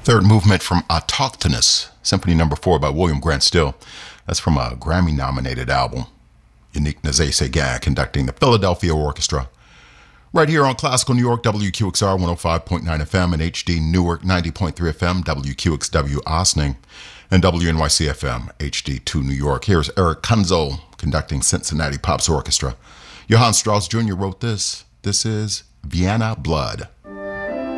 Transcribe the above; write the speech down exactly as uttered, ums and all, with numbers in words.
Third movement from Autochthonous, Symphony Number Four by William Grant Still. That's from a Grammy-nominated album. Unique Nazay conducting the Philadelphia Orchestra. Right here on Classical New York, W Q X R one oh five point nine F M and H D Newark ninety point three F M, W Q X W Ossining, and W N Y C F M, H D two New York. Here's Eric Kunzel conducting Cincinnati Pops Orchestra. Johann Strauss Junior wrote this. This is Vienna Blood.